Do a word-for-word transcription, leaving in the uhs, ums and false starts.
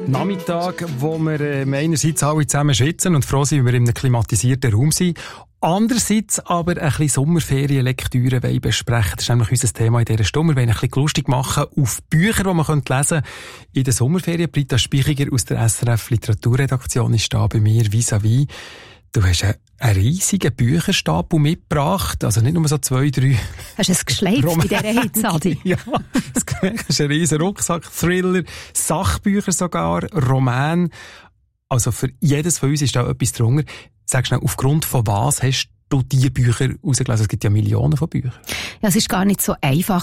Nachmittag, wo wir äh, einerseits alle zusammen schwitzen und froh sind, wenn wir in einem klimatisierten Raum sind. Andererseits aber ein bisschen Sommerferienlektüre besprechen. Das ist nämlich unser Thema in dieser Stunde. Wir wollen ein bisschen lustig machen auf Bücher, die man lesen könnte in der Sommerferien. Britta Spichiger aus der S R F Literaturredaktion ist da bei mir vis-à-vis. Du hast einen, einen riesigen Bücherstapel mitgebracht. Also nicht nur so zwei, drei... Hast du es geschleift in dieser Hitze, Adi? Ja, das ist ein riesen Rucksack, Thriller, Sachbücher sogar, Roman. Also für jedes von uns ist da etwas drunter. Sag schnell, aufgrund von was hast du diese Bücher rausgelesen? Es gibt ja Millionen von Büchern. Ja, es ist gar nicht so einfach.